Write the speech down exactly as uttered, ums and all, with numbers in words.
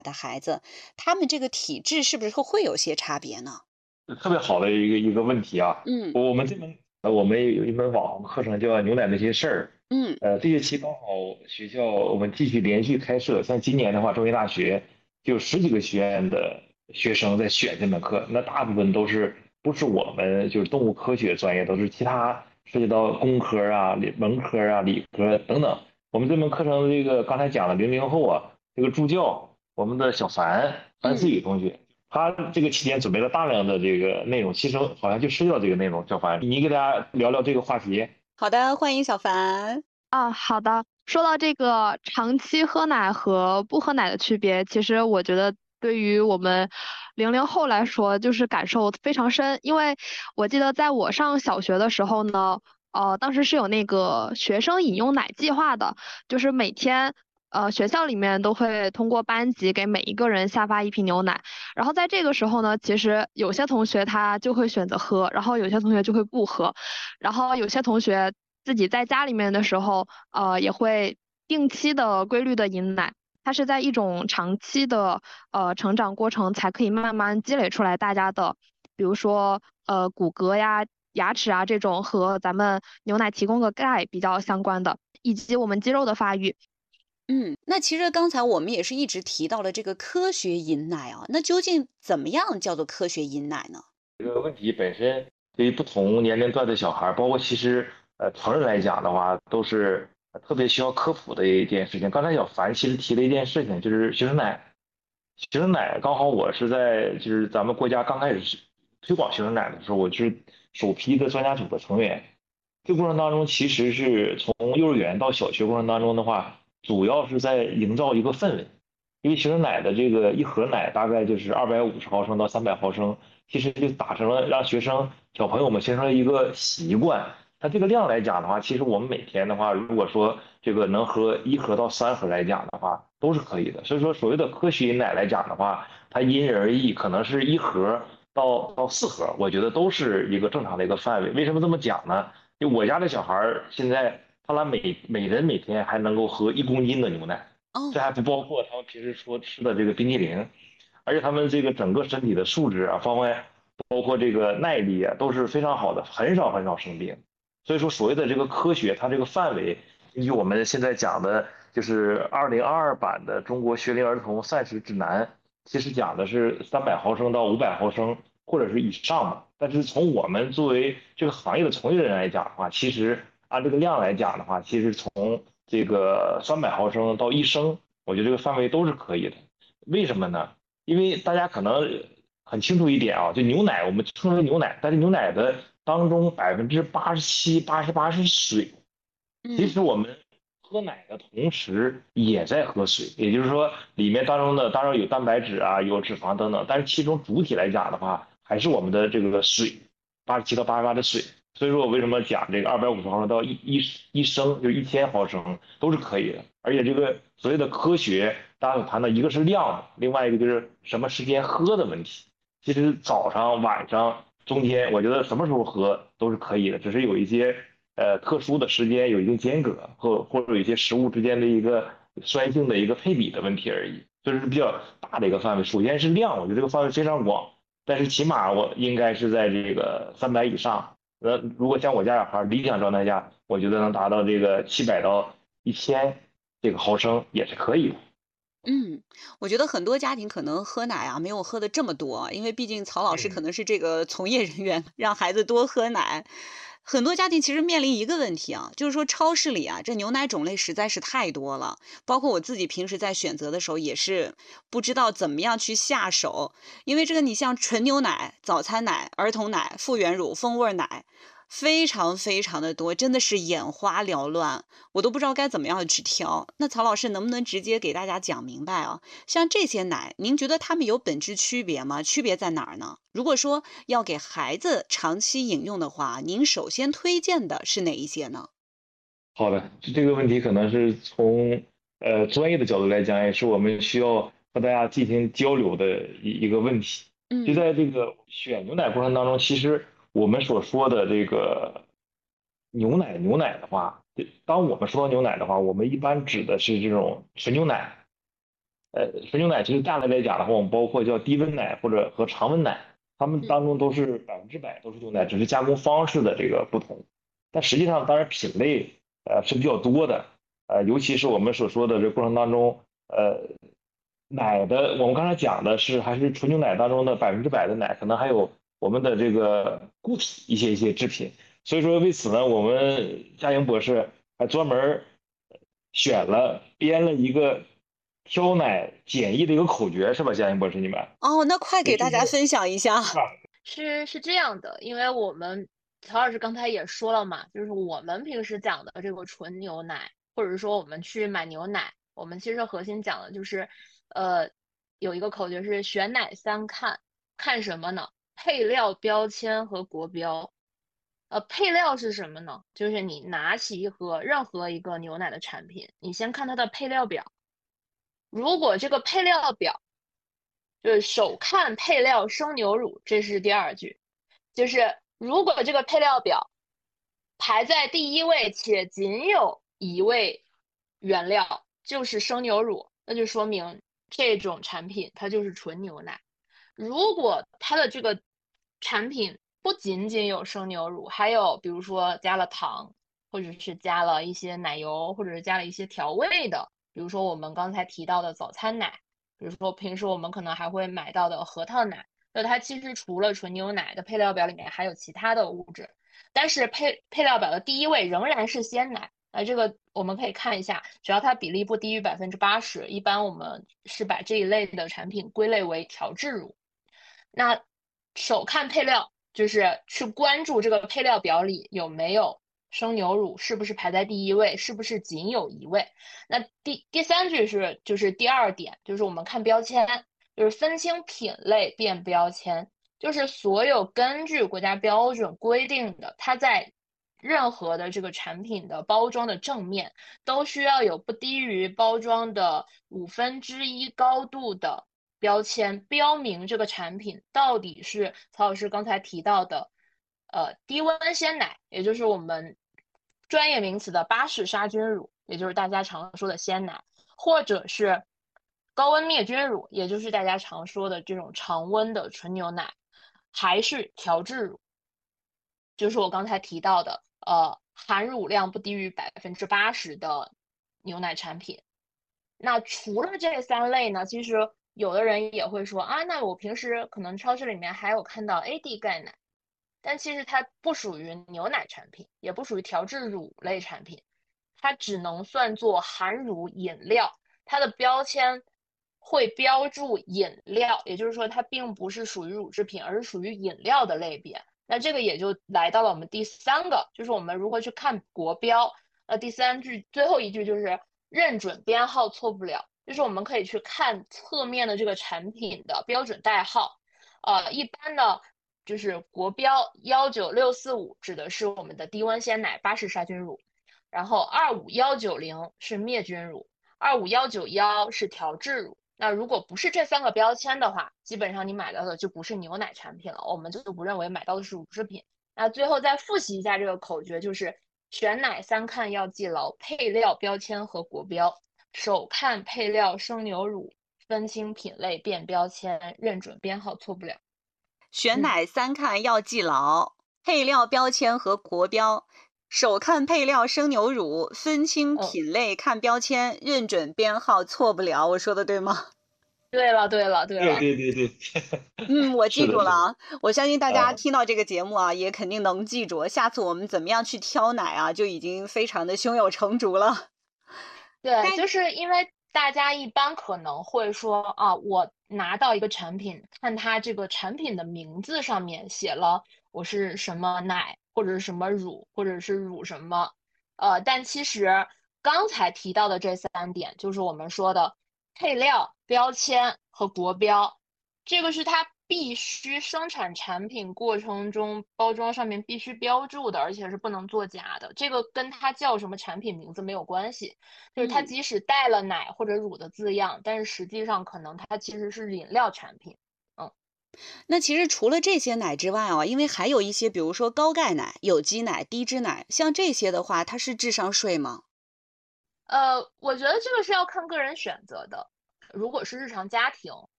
的孩子，他们这个体质是不是会有些差别呢？ 特别好的一个一个问题啊！ 嗯我们这门呃，我们有一门网红课程叫《牛奶那些事儿》， 嗯呃，这学期刚好学校我们继续连续开设，像今年的话，中医大学就有十几个学院的学生在选这门课，那大部分都是不是我们就是动物科学专业，都是其他涉及到工科啊、理文科啊、理科等等。我们这门课程的这个刚才讲的零零后啊，这个助教，我们的小凡樊思嗯。 雨同学。他这个期间准备了大量的这个内容，其实好像就涉及到这个内容。小凡，你给大家聊聊这个话题。 好的，欢迎小凡。 啊，好的。说到这个长期喝奶和不喝奶的区别，其实我觉得对于我们零零后来说，就是感受非常深。因为我记得在我上小学的时候呢，呃，当时是有那个学生饮用奶计划的，就是每天。呃，学校里面都会通过班级给每一个人下发一瓶牛奶，然后在这个时候呢，其实有些同学他就会选择喝，然后有些同学就会不喝。然后有些同学自己在家里面的时候，呃，也会定期的、规律的饮奶。它是在一种长期的呃成长过程，才可以慢慢积累出来大家的，比如说呃骨骼呀、牙齿啊这种和咱们牛奶提供的钙比较相关的，以及我们肌肉的发育。 嗯，那其实刚才我们也是一直提到了这个科学饮奶啊，那究竟怎么样叫做科学饮奶呢？ 这个问题本身对于不同年龄段的小孩包括其实呃成人来讲的话，都是特别需要科普的一件事情。刚才小凡其实提了一件事情，就是学生奶。学生奶刚好我是在就是咱们国家刚开始推广学生奶的时候，我是首批的专家组的成员。这个过程当中，其实是从幼儿园到小学过程当中的话，主要是在营造一个氛围。因为学生奶的这个一盒奶大概就是二百五十毫升到三百毫升，其实就打成了让学生小朋友们形成了一个习惯。它这个量来讲的话，其实我们每天的话，如果说这个能喝一盒到三盒来讲的话，都是可以的。所以说，所谓的科学饮奶来讲的话，它因人而异，可能是一盒到到四盒，我觉得都是一个正常的一个范围。为什么这么讲呢？就我家的小孩儿现在，他俩每每人每天还能够喝一公斤的牛奶。这哦。 还不包括他们平时说吃的这个冰淇淋，而且他们这个整个身体的素质啊方面，包括这个耐力啊，都是非常好的，很少很少生病。所以说，所谓的这个科学，它这个范围，根据我们现在讲的，就是二零二二版的《中国学龄儿童膳食指南》，其实讲的是三百毫升到五百毫升或者是以上嘛。但是从我们作为这个行业的从业人员来讲的话，其实按这个量来讲的话，其实从这个三百毫升到一升，我觉得这个范围都是可以的。为什么呢？因为大家可能很清楚一点啊，就牛奶我们称为牛奶，但是牛奶的当中百分之八十七、八十八是水。其嗯。 实我们喝奶的同时也在喝水，也就是说里面当中的当然有蛋白质啊，有脂肪等等，但是其中主体来讲的话，还是我们的这个水，八十七到八十八的水。所以说我为什么讲这个二百五十毫升到一一一升，就一千毫升都是可以的。而且这个所谓的科学，大家所谈的一个是量，另外一个就是什么时间喝的问题。其实早上、晚上、中间，我觉得什么时候喝都是可以的，只是有一些呃特殊的时间有一定间隔，或或者有一些食物之间的一个酸性的一个配比的问题而已。这是比较大的一个范围。首先是量，我觉得这个范围非常广，但是起码我应该是在这个三百以上。呃，如果像我家小孩理想状态下，我觉得能达到这个七百到一千这个毫升也是可以的。 嗯，我觉得很多家庭可能喝奶啊，没有喝的这么多，因为毕竟曹老师可嗯。 能是这个从业人员，让孩子多喝奶。很多家庭其实面临一个问题啊，就是说超市里啊，这牛奶种类实在是太多了，包括我自己平时在选择的时候也是不知道怎么样去下手，因为这个你像纯牛奶、早餐奶、儿童奶、复原乳、风味奶。非常非常的多，真的是眼花缭乱，我都不知道该怎么样去挑。那曹老师能不能直接给大家讲明白啊？像这些奶，您觉得它们有本质区别吗？区别在哪儿呢？如果说要给孩子长期饮用的话，您首先推荐的是哪一些呢？ 好的，这个问题可能是从呃专业的角度来讲，也是我们需要和大家进行交流的一一个问题。就嗯。 在这个选牛奶过程当中，其实我们所说的这个牛奶牛奶的话，当我们说到牛奶的话，我们一般指的是这种纯牛奶。 呃，纯牛奶其实大类来讲的话，我们包括叫低温奶或者和常温奶，它们当中都是百分之百都是牛奶，只是加工方式的这个不同。但实际上，当然品类呃是比较多的，呃，尤其是我们所说的这过程当中，呃，奶的我们刚才讲的是还是纯牛奶当中的百分之百的奶，可能还有我们的这个固体一些一些制品。所以说为此呢，我们嘉莹博士还专门选了编了一个挑奶检疫的一个口诀，是吧，嘉莹博士你们？ 哦，那快给大家分享一下。 是是这样的，因为我们曹老师刚才也说了嘛，就是我们平时讲的这个纯牛奶，或者说我们去买牛奶，我们其实核心讲的就是，呃，有一个口诀是选奶三看，看什么呢？配料、标签和国标。呃，配料是什么呢？就是你拿起一盒任何一个牛奶的产品，你先看它的配料表。如果这个配料表就是首看配料生牛乳，这是第二句，就是如果这个配料表排在第一位且仅有一位原料就是生牛乳，那就说明这种产品它就是纯牛奶。如果它的这个产品不仅仅有生牛乳，还有比如说加了糖，或者是加了一些奶油，或者是加了一些调味的，比如说我们刚才提到的早餐奶，比如说平时我们可能还会买到的核桃奶，那它其实除了纯牛奶的配料表里面还有其他的物质，但是配配料表的第一位仍然是鲜奶。那这个我们可以看一下，只要它比例不低于百分之八十，一般我们是把这一类的产品归类为调制乳。那首看配料就是去关注这个配料表里有没有生牛乳，是不是排在第一位，是不是仅有一位。那第第三句是就是第二点，就是我们看标签，就是分清品类辨标签，就是所有根据国家标准规定的，它在任何的这个产品的包装的正面都需要有不低于包装的五分之一高度的标签，标明这个产品到底是曹老师刚才提到的，呃，低温鲜奶，也就是我们专业名词的巴氏杀菌乳，也就是大家常说的鲜奶，或者是高温灭菌乳，也就是大家常说的这种常温的纯牛奶，还是调制乳，就是我刚才提到的，呃，含乳量不低于百分之八十的牛奶产品。那除了这三类呢，其实有的人也会说啊，那我平时可能超市里面还有看到 A D 钙奶，但其实它不属于牛奶产品，也不属于调制乳类产品，它只能算作含乳饮料，它的标签会标注饮料，也就是说它并不是属于乳制品，而是属于饮料的类别。那这个也就来到了我们第三个，就是我们如何去看国标。呃，第三句最后一句就是认准编号错不了，就是我们可以去看侧面的这个产品的标准代号。呃，一般呢就是国标幺九六四五指的是我们的低温鲜奶巴氏杀菌乳，然后二五幺九零是灭菌乳，二五幺九幺是调制乳。那如果不是这三个标签的话，基本上你买到的就不是牛奶产品了，我们就不认为买到的是乳制品。那最后再复习一下这个口诀，就是选奶三看要记牢，配料、标签和国标。首看配料生牛乳，分清品类辨标签，认准编号错不了。 选奶三看要记牢，配料、标签和国标。首看配料生牛乳，分清品类看标签，认准编号错不了。我说的对吗？ 对了，对了，对了。 对对对对。 嗯，我记住了啊。我相信大家啊听到这个节目啊，也肯定能记住。下次我们怎么样去挑奶啊，就已经非常的胸有成竹了。 对，就是因为大家一般可能会说啊，我拿到一个产品，看它这个产品的名字上面写了我是什么奶，或者是什么乳，或者是乳什么，呃，但其实刚才提到的这三点，就是我们说的配料、标签和国标，这个是它必须生产产品过程中包装上面必须标注的，而且是不能作假的。这个跟它叫什么产品名字没有关系，就是它即使带了奶或者乳的字样，但是实际上可能它其实是饮料产品。嗯， 那其实除了这些奶之外啊，因为还有一些，比如说高钙奶、有机奶、低脂奶，像这些的话，它是智商税吗？ 呃，我觉得这个是要看个人选择的。 如果是日常家庭，